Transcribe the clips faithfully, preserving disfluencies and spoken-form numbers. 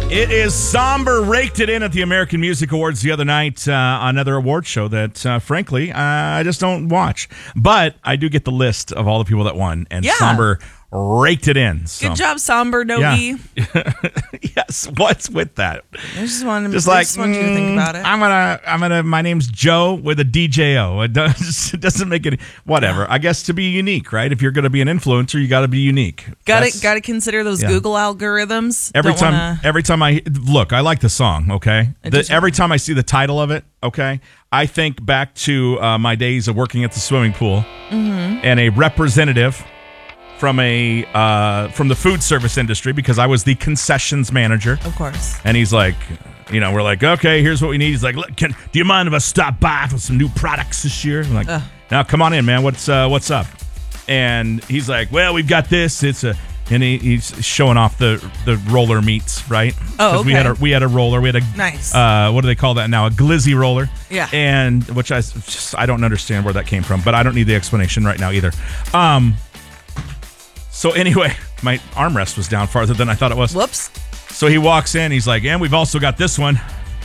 It is somber. Raked it in at the American Music Awards the other night. Uh, another award show that, uh, frankly, uh, I just don't watch. But I do get the list of all the people that won, and Yeah. somber raked it in. So. Good job, Somber Nogi. Yeah. Yes. What's with that? I just wanted, Just I like just wanted you to think mm, about it. I'm gonna, I'm gonna. My name's Joe with a D J O. It, does, it doesn't make any. Whatever. I guess to be unique, right? If you're gonna be an influencer, you got to be unique. Got That's- to got to consider those yeah. Google algorithms. Every Don't time, wanna- every time I look, I like the song. Okay, I the, just- every time I see the title of it, okay, I think back to uh, my days of working at the swimming pool, Mm-hmm. and a representative from a uh, from the food service industry, because I was the concessions manager, of course. and he's like, you know, we're like, okay, here's what we need. He's like, look, can, do you mind if I stop by for some new products this year? I'm like, Ugh. now come on in, man. What's uh, what's up? And he's like, well, we've got this. It's a And he, he's showing off the, the roller meats, right? Oh, 'Cause we had okay. a we had a roller. We had a Nice. Uh, what do they call that now? A glizzy roller. Yeah. And which I s- just I don't understand where that came from, but I don't need the explanation right now either. Um. So anyway, my armrest was down farther than I thought it was. Whoops. So he walks in. He's like, and we've also got this one.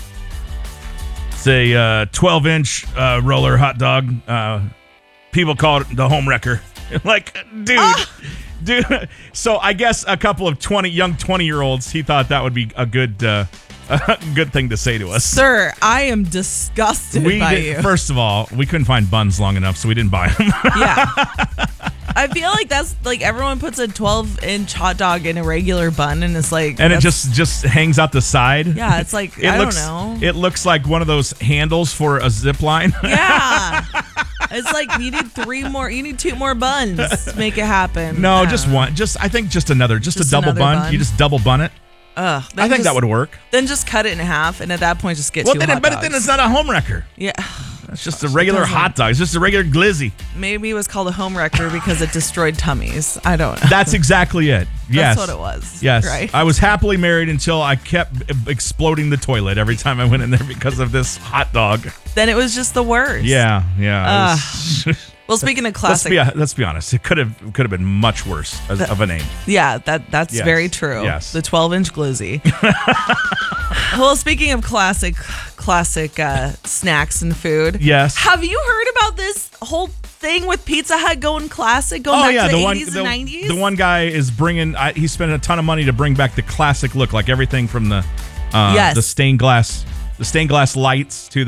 It's a uh, twelve inch uh, roller hot dog. Uh, people call it the home wrecker. Like, dude. Ah! Dude, so I guess a couple of twenty young twenty year olds, he thought that would be a good uh, a good thing to say to us. Sir, I am disgusted We by did, you. first of all, we couldn't find buns long enough, so we didn't buy them. Yeah. I feel like that's like everyone puts a twelve inch hot dog in a regular bun and it's like And it that's- just just hangs out the side. Yeah, it's like It I looks, don't know. It looks like one of those handles for a zip line. Yeah. It's like you need three more you need two more buns to make it happen. No, I just don't know. one. Just I think just another. Just, Just a double another bun. bun? You just double bun it. Ugh, I then think that just- would work. Then just cut it in half and at that point just get Well, two then, hot but dogs. then it's not a home wrecker. Yeah. It's just a regular doesn't- hot dog. It's just a regular glizzy. Maybe it was called a home wrecker because it destroyed tummies. I don't know. That's exactly it. Yes. That's what it was. Yes. Right. I was happily married until I kept exploding the toilet every time I went in there because of this hot dog. Then it was just the worst. Yeah, yeah. it was- Well, speaking of let's classic, be let's be honest. It could have could have been much worse as, of a name. yeah, that that's Yes. very true. Yes. The twelve inch glizzy. Well, speaking of classic, classic uh, snacks and food. Yes. Have you heard about this whole thing with Pizza Hut going classic, going Oh back yeah, to the, the one eighties the, and nineties? the one guy is bringing. I, he spent a ton of money to bring back the classic look, like everything from the uh, Yes. the stained glass the stained glass lights to